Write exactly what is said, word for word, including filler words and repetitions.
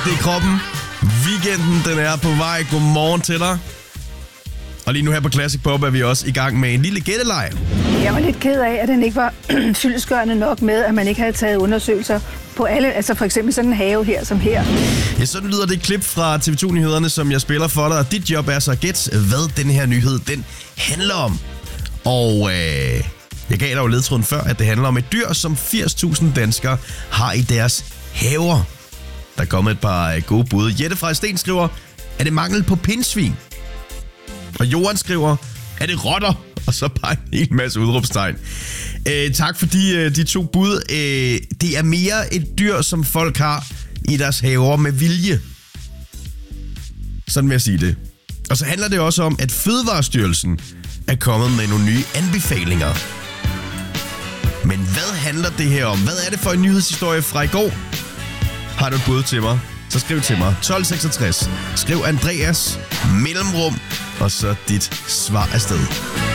det i kroppen. Weekenden, den er på vej. Godmorgen til dig. Og lige nu her på Classic Pop er vi også i gang med en lille gætteleg. Jeg var lidt ked af, at den ikke var fyldestgørende nok med, at man ikke havde taget undersøgelser på alle, altså for eksempel sådan en have her som her. Ja, sådan lyder det klip fra T V to-nyhederne, som jeg spiller for dig. Og dit job er så at gætte, hvad den her nyhed den handler om. Og øh, jeg gav dig jo ledtråden før, at det handler om et dyr, som firs tusind danskere har i deres haver. Der er kommet et par gode bud. Jette fra Sten skriver, er det mangel på pindsvin? Og Johan skriver, er det rotter? Og så bare en hel masse udråbstegn. Øh, tak for de, øh, de to bud. Øh, det er mere et dyr, som folk har i deres haver med vilje. Sådan vil jeg sige det. Og så handler det også om, at Fødevarestyrelsen er kommet med nogle nye anbefalinger. Men hvad handler det her om? Hvad er det for en nyhedshistorie fra i går? Har du et bud til mig? Så skriv til mig. tolv seksogtres. Skriv Andreas, mellemrum, og så dit svar afsted.